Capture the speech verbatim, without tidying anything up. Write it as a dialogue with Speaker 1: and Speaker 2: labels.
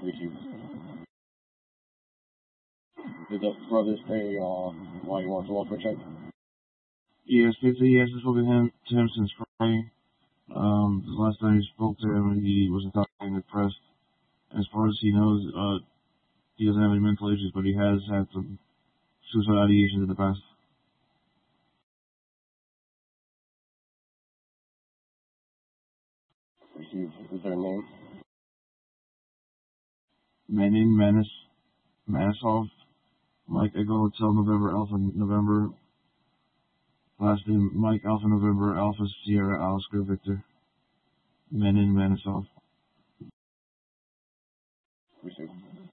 Speaker 1: Received. Did the brother say uh, why he wants a welfare check?
Speaker 2: Yes, he he hasn't spoken to him, to him since Friday. Um, the last time he spoke to him, he was entirely depressed. As far as he knows, uh, he doesn't have any mental issues, but he has had some suicide ideations in the past.
Speaker 1: Received. Is there a name?
Speaker 2: Manin, Manis, Manisov, Mike Echo Hotel November Alpha November. Last name Mike Alpha November Alpha Sierra Oscar Victor. Manin, Manisov.
Speaker 1: Received.